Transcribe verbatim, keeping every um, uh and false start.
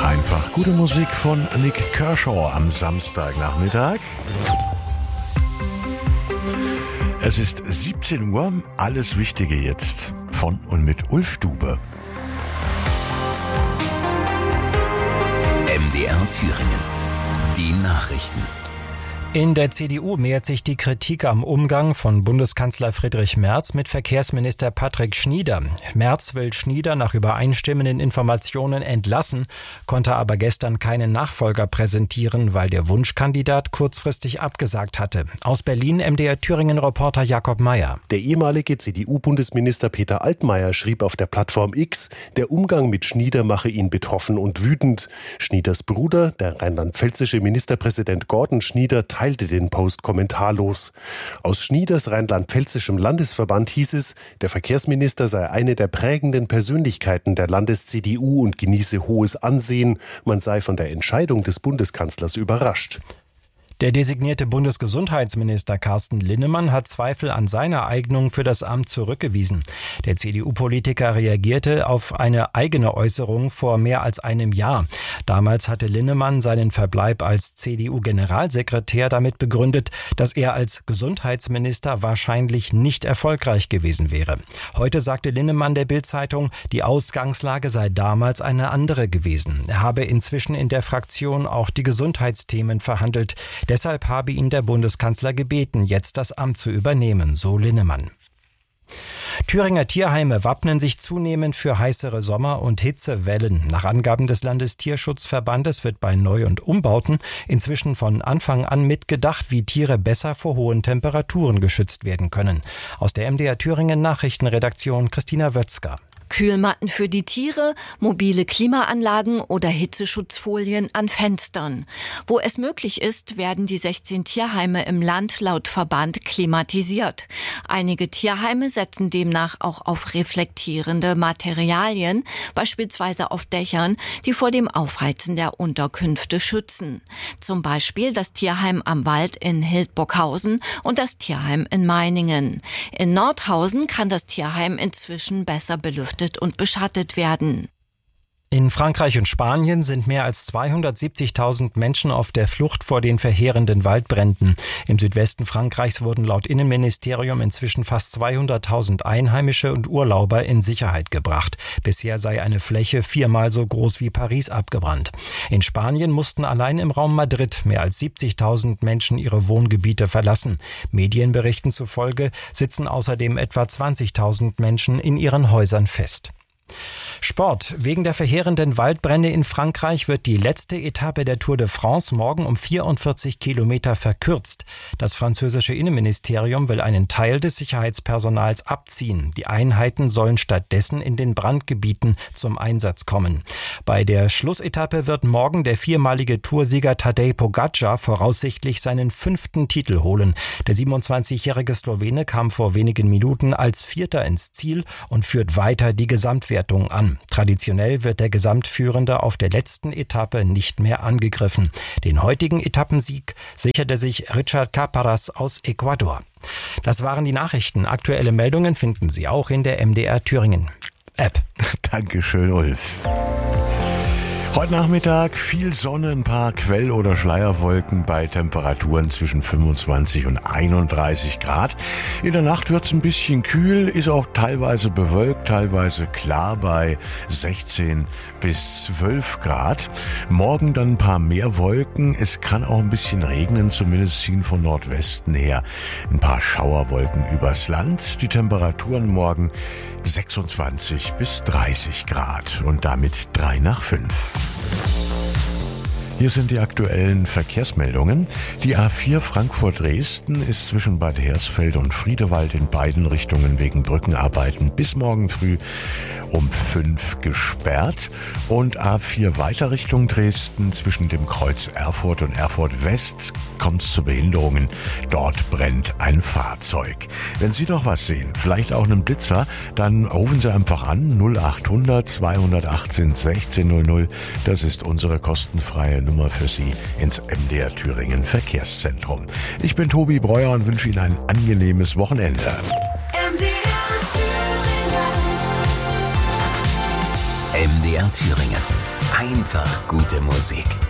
Einfach gute Musik von Nick Kershaw am Samstagnachmittag. Es ist siebzehn Uhr, alles Wichtige jetzt von und mit Ulf Dube. M D R Thüringen. Die Nachrichten. In der C D U mehrt sich die Kritik am Umgang von Bundeskanzler Friedrich Merz mit Verkehrsminister Patrick Schnieder. Merz will Schnieder nach übereinstimmenden Informationen entlassen, konnte aber gestern keinen Nachfolger präsentieren, weil der Wunschkandidat kurzfristig abgesagt hatte. Aus Berlin M D R Thüringen-Reporter Jakob Mayer. Der ehemalige C D U-Bundesminister Peter Altmaier schrieb auf der Plattform X, der Umgang mit Schnieder mache ihn betroffen und wütend. Schnieders Bruder, der rheinland-pfälzische Ministerpräsident Gordon Schnieder, teilte den Post kommentarlos. Aus Schnieders rheinland-pfälzischem Landesverband hieß es, der Verkehrsminister sei eine der prägenden Persönlichkeiten der Landes-C D U und genieße hohes Ansehen. Man sei von der Entscheidung des Bundeskanzlers überrascht. Der designierte Bundesgesundheitsminister Carsten Linnemann hat Zweifel an seiner Eignung für das Amt zurückgewiesen. Der C D U-Politiker reagierte auf eine eigene Äußerung vor mehr als einem Jahr. Damals hatte Linnemann seinen Verbleib als C D U-Generalsekretär damit begründet, dass er als Gesundheitsminister wahrscheinlich nicht erfolgreich gewesen wäre. Heute sagte Linnemann der Bild-Zeitung, die Ausgangslage sei damals eine andere gewesen. Er habe inzwischen in der Fraktion auch die Gesundheitsthemen verhandelt. Deshalb habe ihn der Bundeskanzler gebeten, jetzt das Amt zu übernehmen, so Linnemann. Thüringer Tierheime wappnen sich zunehmend für heißere Sommer- und Hitzewellen. Nach Angaben des Landestierschutzverbandes wird bei Neu- und Umbauten inzwischen von Anfang an mitgedacht, wie Tiere besser vor hohen Temperaturen geschützt werden können. Aus der M D R Thüringen Nachrichtenredaktion Christina Wötzger. Kühlmatten für die Tiere, mobile Klimaanlagen oder Hitzeschutzfolien an Fenstern. Wo es möglich ist, werden die sechzehn Tierheime im Land laut Verband klimatisiert. Einige Tierheime setzen demnach auch auf reflektierende Materialien, beispielsweise auf Dächern, die vor dem Aufheizen der Unterkünfte schützen. Zum Beispiel das Tierheim am Wald in Hildburghausen und das Tierheim in Meiningen. In Nordhausen kann das Tierheim inzwischen besser belüftet und beschattet werden. In Frankreich und Spanien sind mehr als zweihundertsiebzigtausend Menschen auf der Flucht vor den verheerenden Waldbränden. Im Südwesten Frankreichs wurden laut Innenministerium inzwischen fast zweihunderttausend Einheimische und Urlauber in Sicherheit gebracht. Bisher sei eine Fläche viermal so groß wie Paris abgebrannt. In Spanien mussten allein im Raum Madrid mehr als siebzigtausend Menschen ihre Wohngebiete verlassen. Medienberichten zufolge sitzen außerdem etwa zwanzigtausend Menschen in ihren Häusern fest. Sport. Wegen der verheerenden Waldbrände in Frankreich wird die letzte Etappe der Tour de France morgen um vierundvierzig Kilometer verkürzt. Das französische Innenministerium will einen Teil des Sicherheitspersonals abziehen. Die Einheiten sollen stattdessen in den Brandgebieten zum Einsatz kommen. Bei der Schlussetappe wird morgen der viermalige Toursieger Tadej Pogačar voraussichtlich seinen fünften Titel holen. Der siebenundzwanzigjährige Slowene kam vor wenigen Minuten als Vierter ins Ziel und führt weiter die Gesamtwertung an. Traditionell wird der Gesamtführende auf der letzten Etappe nicht mehr angegriffen. Den heutigen Etappensieg sicherte sich Richard Caparas aus Ecuador. Das waren die Nachrichten. Aktuelle Meldungen finden Sie auch in der M D R Thüringen App. Dankeschön, Ulf. Heute Nachmittag viel Sonne, ein paar Quell- oder Schleierwolken bei Temperaturen zwischen fünfundzwanzig und einunddreißig Grad. In der Nacht wird's ein bisschen kühl, ist auch teilweise bewölkt, teilweise klar bei sechzehn bis zwölf Grad. Morgen dann ein paar mehr Wolken. Es kann auch ein bisschen regnen, zumindest ziehen von Nordwesten her ein paar Schauerwolken übers Land. Die Temperaturen morgen sechsundzwanzig bis dreißig Grad und damit drei nach fünf. Hier sind die aktuellen Verkehrsmeldungen. Die A vier Frankfurt-Dresden ist zwischen Bad Hersfeld und Friedewald in beiden Richtungen wegen Brückenarbeiten bis morgen früh um fünf gesperrt. Und A vier weiter Richtung Dresden zwischen dem Kreuz Erfurt und Erfurt West kommt es zu Behinderungen. Dort brennt ein Fahrzeug. Wenn Sie noch was sehen, vielleicht auch einen Blitzer, dann rufen Sie einfach an null achthundert zweihundertachtzehn sechzehn null null. Das ist unsere kostenfreie Nummer für Sie ins M D R Thüringen Verkehrszentrum. Ich bin Tobi Breuer und wünsche Ihnen ein angenehmes Wochenende. M D R Thüringen. M D R Thüringen. Einfach gute Musik.